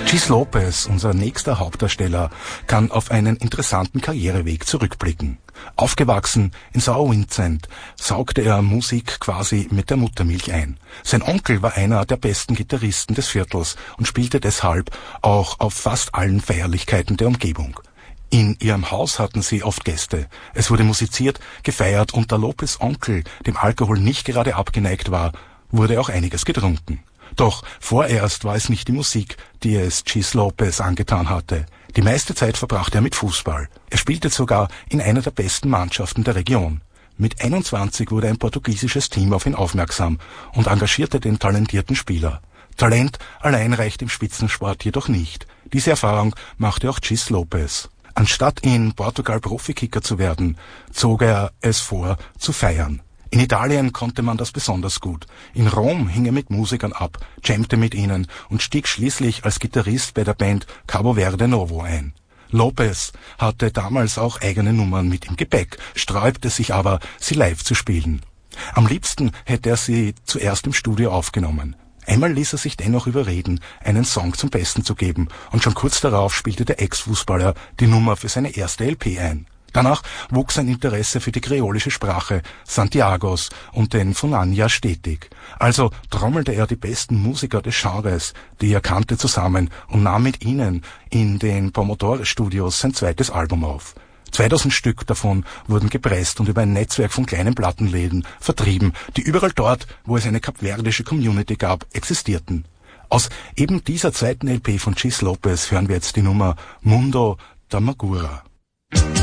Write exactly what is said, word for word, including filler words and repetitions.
Chis Lopez, unser nächster Hauptdarsteller, kann auf einen interessanten Karriereweg zurückblicken. Aufgewachsen in Sauerwind saugte er Musik quasi mit der Muttermilch ein. Sein Onkel war einer der besten Gitarristen des Viertels und spielte deshalb auch auf fast allen Feierlichkeiten der Umgebung. In ihrem Haus hatten sie oft Gäste. Es wurde musiziert, gefeiert und da Lopez' Onkel dem Alkohol nicht gerade abgeneigt war, wurde auch einiges getrunken. Doch vorerst war es nicht die Musik, die es Chis Lopez angetan hatte. Die meiste Zeit verbrachte er mit Fußball. Er spielte sogar in einer der besten Mannschaften der Region. Mit einundzwanzig wurde ein portugiesisches Team auf ihn aufmerksam und engagierte den talentierten Spieler. Talent allein reicht im Spitzensport jedoch nicht. Diese Erfahrung machte auch Chis Lopez. Anstatt in Portugal Profikicker zu werden, zog er es vor, zu feiern. In Italien konnte man das besonders gut. In Rom hing er mit Musikern ab, jammte mit ihnen und stieg schließlich als Gitarrist bei der Band Cabo Verde Novo ein. Lopez hatte damals auch eigene Nummern mit im Gepäck, sträubte sich aber, sie live zu spielen. Am liebsten hätte er sie zuerst im Studio aufgenommen. Einmal ließ er sich dennoch überreden, einen Song zum Besten zu geben, und schon kurz darauf spielte der Ex-Fußballer die Nummer für seine erste L P ein. Danach wuchs sein Interesse für die kreolische Sprache, Santiagos und den Funanya stetig. Also trommelte er die besten Musiker des Genres, die er kannte, zusammen und nahm mit ihnen in den Pomodore Studios sein zweites Album auf. zweitausend Stück davon wurden gepresst und über ein Netzwerk von kleinen Plattenläden vertrieben, die überall dort, wo es eine kapverdische Community gab, existierten. Aus eben dieser zweiten L P von Chis Lopez hören wir jetzt die Nummer Mundo da Magura.